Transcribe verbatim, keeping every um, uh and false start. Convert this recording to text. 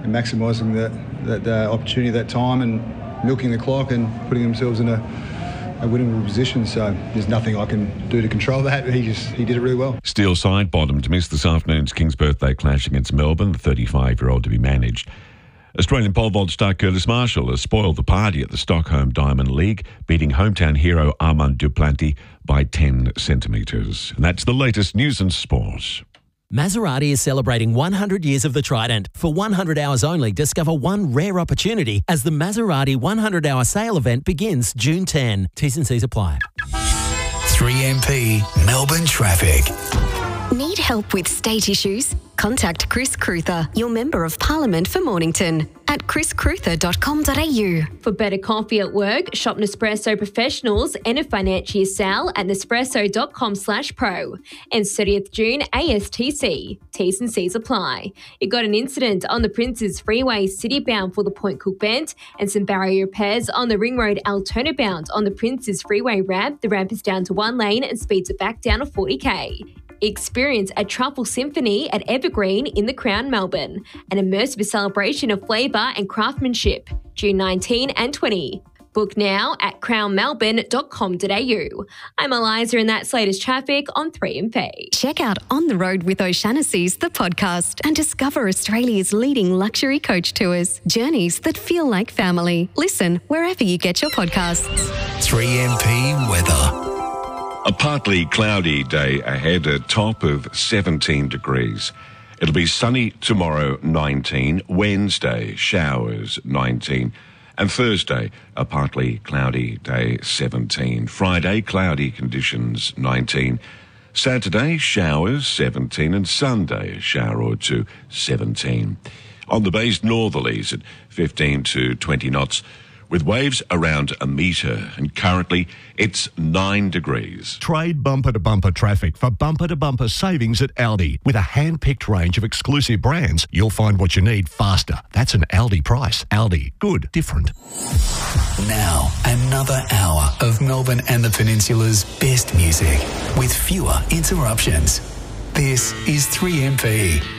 and maximising that, that uh, opportunity at that time and milking the clock and putting themselves in a, a winnable position. So there's nothing I can do to control that. He just he did it really well. Steel side bottom to miss this afternoon's King's Birthday clash against Melbourne, the thirty-five-year-old to be managed. Australian pole vault star Curtis Marshall has spoiled the party at the Stockholm Diamond League, beating hometown hero Armand Duplantis by ten centimetres. And that's the latest news and sport. Maserati is celebrating one hundred years of the Trident. For one hundred hours only, discover one rare opportunity as the Maserati one hundred hour sale event begins June tenth. T's and C's apply. three M P Melbourne traffic. Need help with state issues? Contact Chris Cruther, your Member of Parliament for Mornington, at chris cruther dot com dot a u. For better coffee at work, shop Nespresso Professionals and a financial sale at nespresso dot com slash pro. And thirtieth of June, A S T C. T's and C's apply. You got an incident on the Princes Freeway city-bound for the Point Cook Bend and some barrier repairs on the Ring Road Altona-bound on the Princes Freeway ramp. The ramp is down to one lane and speeds it back down to forty k. Experience a truffle symphony at Evergreen in the Crown, Melbourne. An immersive celebration of flavour and craftsmanship, June nineteenth and twentieth. Book now at crown melbourne dot com dot a u. I'm Eliza and that's latest traffic on three M P. Check out On the Road with O'Shanassy's, the podcast, and discover Australia's leading luxury coach tours. Journeys that feel like family. Listen wherever you get your podcasts. three M P weather. A partly cloudy day ahead, a top of seventeen degrees. It'll be sunny tomorrow, nineteen. Wednesday, showers, nineteen. And Thursday, a partly cloudy day, seventeen. Friday, cloudy conditions, nineteen. Saturday, showers, seventeen. And Sunday, a shower or two, seventeen. On the bays, northerlies at fifteen to twenty knots, with waves around a metre, and currently it's nine degrees. Trade bumper-to-bumper traffic for bumper-to-bumper savings at Aldi. With a hand-picked range of exclusive brands, you'll find what you need faster. That's an Aldi price. Aldi. Good. Different. Now, another hour of Melbourne and the Peninsula's best music with fewer interruptions. This is three M P.